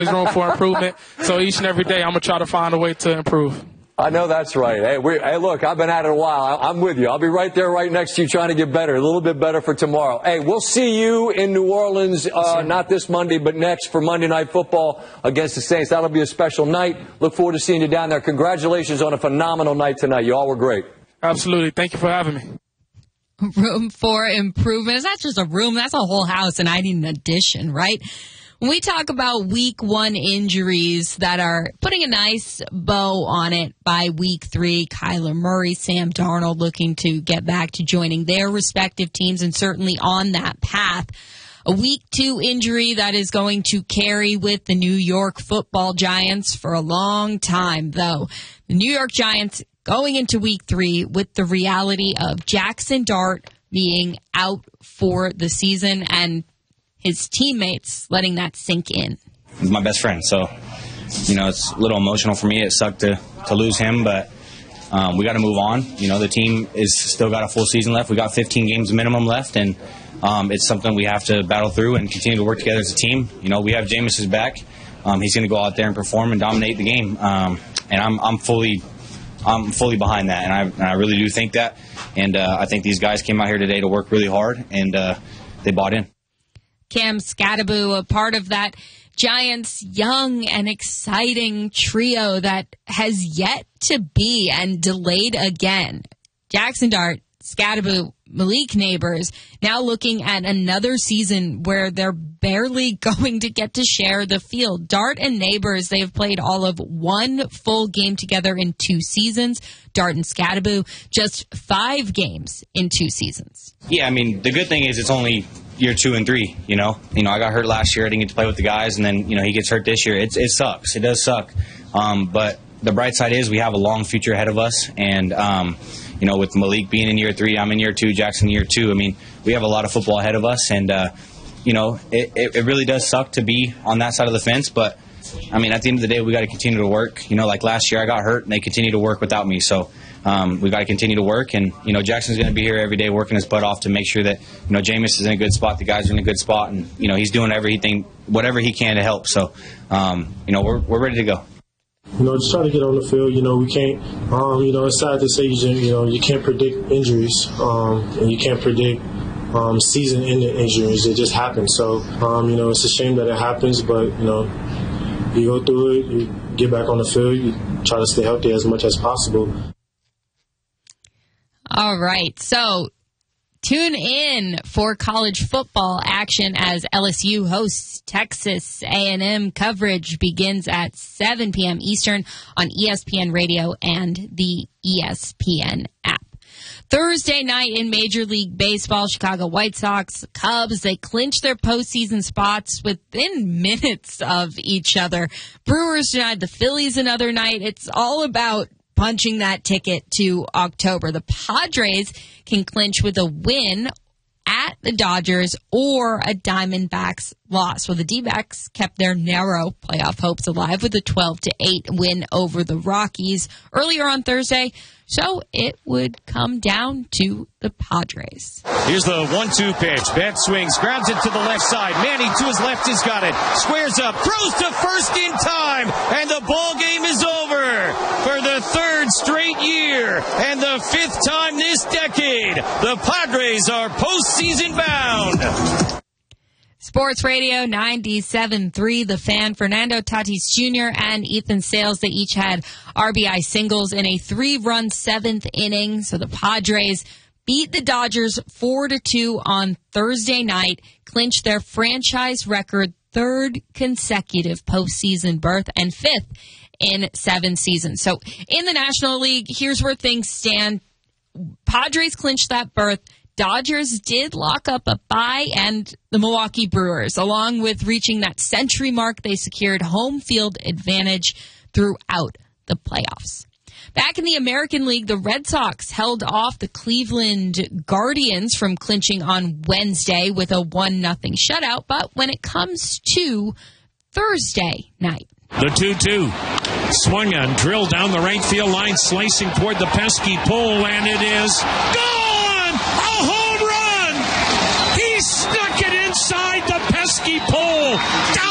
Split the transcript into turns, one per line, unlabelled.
There's room for improvement. So each and every day, I'm going to try to find a way to improve.
I know that's right. Hey, look, I've been at it a while. I'm with you. I'll be right there right next to you trying to get better, a little bit better for tomorrow. Hey, we'll see you in New Orleans, not this Monday, but next for Monday Night Football against the Saints. That'll be a special night. Look forward to seeing you down there. Congratulations on a phenomenal night tonight. You all were great.
Absolutely. Thank you for having me.
Room for improvement. It's not just a room. That's a whole house, and I need an addition, right? When we talk about week 1 injuries that are putting a nice bow on it by week 3, Kyler Murray, Sam Darnold looking to get back to joining their respective teams and certainly on that path. A week 2 injury that is going to carry with the New York Football Giants for a long time, though. The New York Giants going into week 3 with the reality of Jackson Dart being out for the season and his teammates letting that sink in.
He's my best friend, so, it's a little emotional for me. It sucked to lose him, but we got to move on. The team is still got a full season left. We got 15 games minimum left, and it's something we have to battle through and continue to work together as a team. We have Jameis's back. He's going to go out there and perform and dominate the game, and I'm fully behind that, and I really do think that. And I think these guys came out here today to work really hard, and they bought in.
Cam Skattebo, a part of that Giants young and exciting trio that has yet to be and delayed again. Jackson Dart, Skattebo, Malik Neighbors, now looking at another season where they're barely going to get to share the field. Dart and Neighbors, they have played all of 1 full game together in 2 seasons. Dart and Skattebo, just 5 games in 2 seasons.
Yeah, the good thing is it's only year 2 and 3, I got hurt last year. I didn't get to play with the guys, and then, he gets hurt this year. It sucks. It does suck. But the bright side is we have a long future ahead of us, and, with Malik being in year 3, I'm in year 2, Jackson in year 2, we have a lot of football ahead of us, and, it really does suck to be on that side of the fence, but, at the end of the day, we got to continue to work. Like last year I got hurt, and they continue to work without me, so we got to continue to work, and, Jackson's going to be here every day working his butt off to make sure that, Jameis is in a good spot, the guys are in a good spot, and, he's doing whatever he can to help, so, we're ready to go.
Just try to get on the field. We can't, it's sad to say, you can't predict injuries, and you can't predict season-ending injuries. It just happens. So, it's a shame that it happens, but, you go through it, you get back on the field, you try to stay healthy as much as possible.
All right, so tune in for college football action as LSU hosts Texas A&M. Coverage begins at 7 p.m. Eastern on ESPN Radio and the ESPN app. Thursday night in Major League Baseball, Chicago White Sox, Cubs, they clinch their postseason spots within minutes of each other. Brewers denied the Phillies another night. It's all about punching that ticket to October. The Padres can clinch with a win at the Dodgers or a Diamondbacks loss. Well, the D-backs kept their narrow playoff hopes alive with a 12-8 win over the Rockies earlier on Thursday. So it would come down to the Padres.
Here's the 1-2 pitch. Bent swings, grabs it to the left side. Manny to his left has got it. Squares up, throws to first in time, and the ball game is over for the 3rd straight year and the 5th time this decade. The Padres are postseason bound.
Sports Radio 97.3, The Fan. Fernando Tatis Jr. and Ethan Sales, they each had RBI singles in a 3-run 7th inning. So the Padres beat the Dodgers 4-2 on Thursday night, clinched their franchise record 3rd consecutive postseason berth and 5th in 7 seasons. So in the National League, here's where things stand. Padres clinched that berth. Dodgers did lock up a bye, and the Milwaukee Brewers, along with reaching that century mark, they secured home field advantage throughout the playoffs. Back in the American League, the Red Sox held off the Cleveland Guardians from clinching on Wednesday with a 1-0 shutout, but when it comes to Thursday night,
the 2-2. Swung and drilled down the right field line, slicing toward the pesky pole, and it is gone! A home run! He snuck it inside the pesky pole, down